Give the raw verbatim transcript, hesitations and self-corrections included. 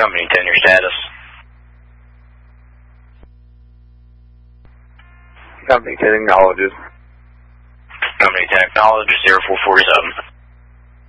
Company ten, your status. Company ten acknowledges. Company ten acknowledges, zero four four seven.